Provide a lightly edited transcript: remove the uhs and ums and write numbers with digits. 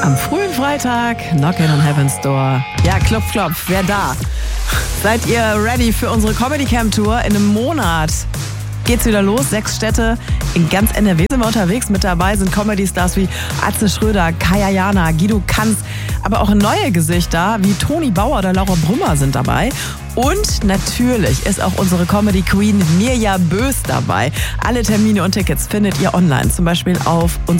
Am frühen Freitag, Knockin' on Heaven's Door. Ja, klopf, klopf, wer da? Seid ihr ready für unsere Comedy Camp Tour? In einem Monat geht's wieder los. 6 Städte in ganz NRW sind wir unterwegs. Mit dabei sind Comedy-Stars wie Atze Schröder, Kaya Jana, Guido Kanz, aber auch neue Gesichter wie Toni Bauer oder Laura Brümmer sind dabei. Und natürlich ist auch unsere Comedy Queen Mirja Bös dabei. Alle Termine und Tickets findet ihr online, zum Beispiel auf